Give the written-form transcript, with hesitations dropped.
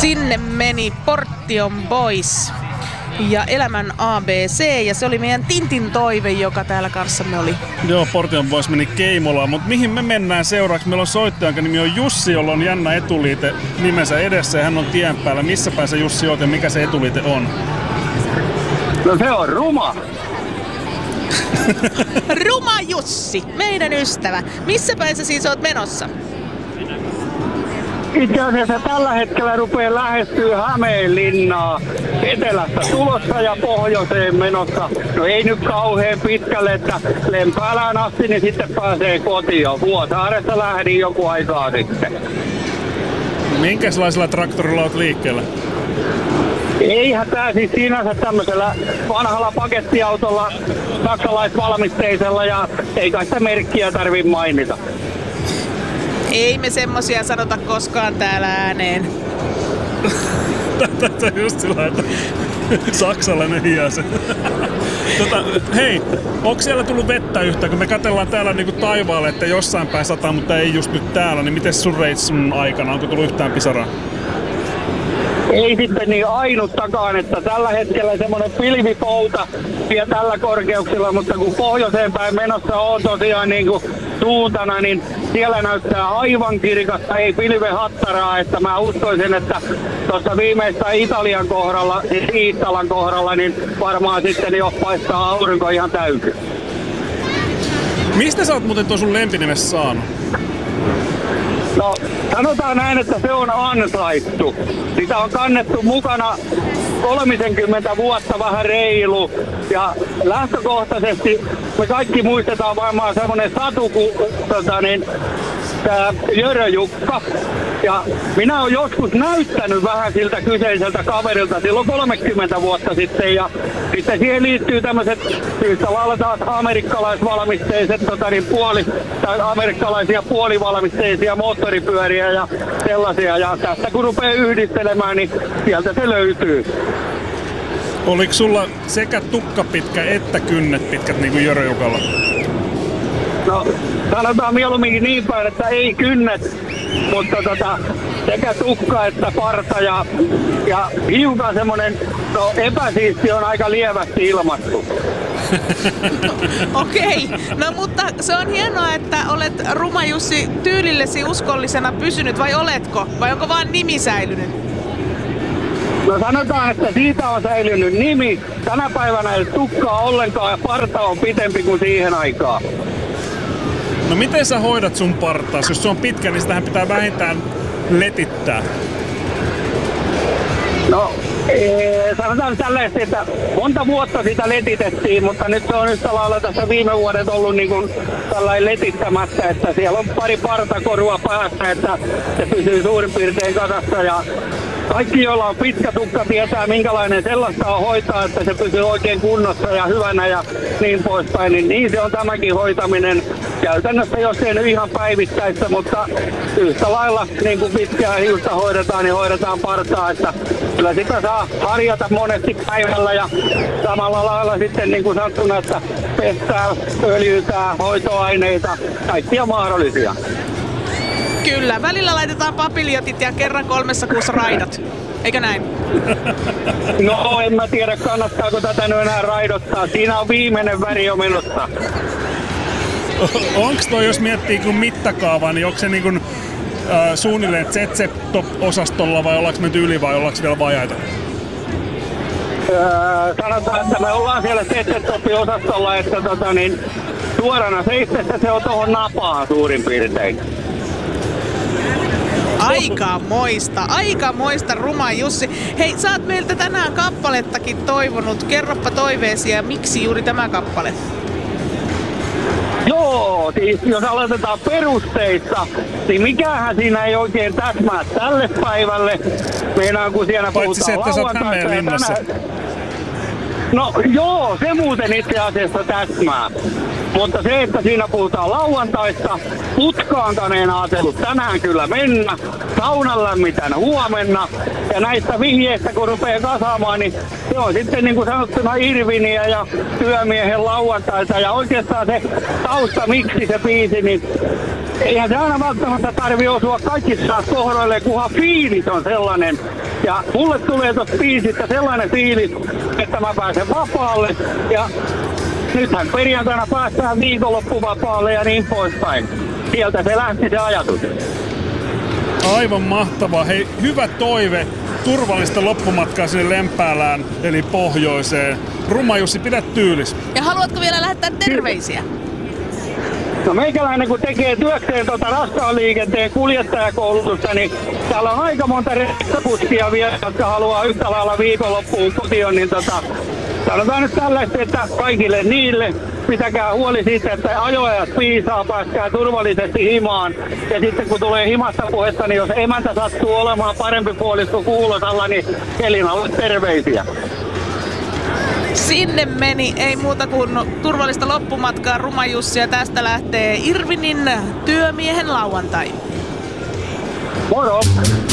Sinne meni Portion Boys ja Elämän ABC, ja se oli meidän Tintin toive, joka täällä kanssamme oli. Joo, Portion Boys meni Keimolaan, mutta mihin me mennään seuraavaksi? Meillä on soittaja, jonka nimi on Jussi, jolla on jännä etuliite nimensä edessä, ja hän on tien päällä. Missä päin sä, Jussi, oot ja mikä se etuliite on? No se on Ruma. Ruma Jussi, meidän ystävä. Missä päin sä siis oot menossa? Itse asiassa tällä hetkellä rupeaa lähestyä Hämeenlinnaa, etelästä tulossa ja pohjoiseen menossa. No ei nyt kauhean pitkälle, että Lempäälään asti, niin sitten pääsee kotiin. Vuosaaresta lähdin joku aikaa sitten. Minkälaisella traktorilla oot liikkeellä? Eihän tää siis sinänsä tämmöisellä vanhalla pakettiautolla, saksalaisvalmisteisella, ja ei kai sitä merkkiä tarvitse mainita. Ei me semmosia sanota koskaan täällä ääneen. Tätä just sillä, että saksalainen hiase. Hei, onko siellä tullut vettä yhtään? Kun me katsellaan täällä niinku taivaalle, että jossain päin sataa, mutta ei just nyt täällä, niin miten sun reissun aikana? Onko tullut yhtään pisaraa? Ei sitten niin ainuttakaan, että tällä hetkellä semmoinen pilvipouta vielä tällä korkeuksilla, mutta kun pohjoiseen päin menossa on tosiaan niin kuin suuntana, niin siellä näyttää aivan kirkasta, ei pilvehattaraa, että mä uskoisin, että tuossa viimeistä Italian kohdalla, siis Iittalan kohdalla, niin varmaan sitten jo paistaa aurinko ihan täysin. Mistä sä oot muuten tuon sun lempinimessä saanut? No, sanotaan näin, että se on ansaittu. Sitä on kannettu mukana 30 vuotta vähän reilu. Ja lähtökohtaisesti me kaikki muistetaan varmaan semmonen satu kuin tää Jörö Jukka. Ja minä olen joskus näyttänyt vähän siltä kyseiseltä kaverilta silloin 30 vuotta sitten. Ja sitten siihen liittyy tämmöiset yhtä lailla taas amerikkalaisvalmisteiset tai amerikkalaisia puolivalmisteisia moottoripyöriä ja sellaisia. Ja tästä kun rupeaa yhdistelemään, niin sieltä se löytyy. Oliko sulla sekä tukka pitkä että kynnet pitkät niin kuin Jörö Jukalla? No, sanotaan mieluummin niin päin, että ei kynnet, mutta sekä tukka että parta ja hiukan semmonen, no epäsiisti on aika lievästi ilmattu. Okei, no mutta se on hienoa, että olet Ruma Jussi tyylillesi uskollisena pysynyt, vai oletko? Vai onko vaan nimi säilynyt? No sanotaan, että siitä on säilynyt nimi. Tänä päivänä ei tukkaa ollenkaan ja parta on pitempi kuin siihen aikaan. No miten sä hoidat sun partaas? Jos se on pitkä, niin sitähän pitää vähintään letittää. No, sanotaan tällaisesti, että monta vuotta sitä letitettiin, mutta nyt se on yhtä lailla tässä viime vuodet ollut niin kuin tällainen letittämättä, että siellä on pari partakorua päässä, että se pysyy suurin piirtein kasassa ja kaikki, joilla on pitkä tukka, tietää minkälainen sellaista on hoitaa, että se pysyy oikein kunnossa ja hyvänä ja niin poispäin. Niin se on tämäkin hoitaminen käytännössä, jos ei nyt ihan päivittäistä, mutta yhtä lailla niin kuin pitkää hiusta hoidetaan, niin hoidetaan partaa. Että kyllä sitä saa harjata monesti päivällä ja samalla lailla sitten niin kuin sattuna, että pestää, öljytää, hoitoaineita, kaikkia mahdollisia. Kyllä, välillä laitetaan papiljotit ja kerran 3 kuussa raidat. Eikö näin? No en mä tiedä, kannattaako tätä nyt enää raidottaa. Siinä on viimeinen väri jo menossa. Onks toi, jos miettii kun mittakaavaa, niin onko se niin kuin, suunnilleen ZZ-top-osastolla vai ollaanko menty yli vai ollaanko vielä vajaita? Sanotaan, että me ollaan siellä ZZ-top-osastolla, että suorana seistessä se on tohon napaan suurin piirtein. Aikamoista Ruma Jussi. Hei, sä oot meiltä tänään kappalettakin toivonut. Kerroppa toiveesi ja miksi juuri tämä kappale? Joo, siis jos aloitetaan perusteista, niin mikähän siinä ei oikein täsmää tälle päivälle. Meinaan, kun siellä paitsi se, että sä oot Hämeenlinnassa. No joo, se muuten itse asiassa täsmää. Mutta se, että siinä puhutaan lauantaista, putkaankaan en ajatellut tänään kyllä mennä, saunan lämmitän huomenna, ja näistä vihjeistä kun rupeaa kasaamaan, niin se on sitten niin kuin sanottuna Irviniä ja työmiehen lauantaita, ja oikeastaan se tausta, miksi se biisi, niin eihän se aina välttämättä tarvii osua kaikissa kohdoille, kunhan fiilis on sellainen. Ja mulle tulee tuosta biisistä sellainen fiilis, että mä pääsen vapaalle. Ja nythän perjantaina päästään viikonloppuvapaalle ja niin poispäin. Sieltä se lähti se ajatus. Aivan mahtavaa. Hei, hyvä toive. Turvallista loppumatkaa sinne Lempäälään, eli pohjoiseen. Ruma Jussi, pidä tyylis. Ja haluatko vielä lähettää terveisiä? No meikäläinen kun tekee työkseen raskaan liikenteen kuljettajakoulutusta, niin täällä on aika monta rekkakuskia vielä, jotka haluaa yhtä lailla viikonloppuun kotiin, niin sanotaan nyt tällaista, että kaikille niille pitäkää huoli siitä, että ajoajat piisaa, pääskää turvallisesti himaan. Ja sitten kun tulee himasta puhetta, niin jos emäntä sattuu olemaan parempi puolisko Kuulosalla, niin Elinalle terveisiä. Sinne meni, ei muuta kuin turvallista loppumatkaa Ruma Jussi, ja tästä lähtee Irvinin työmiehen lauantai. Moro!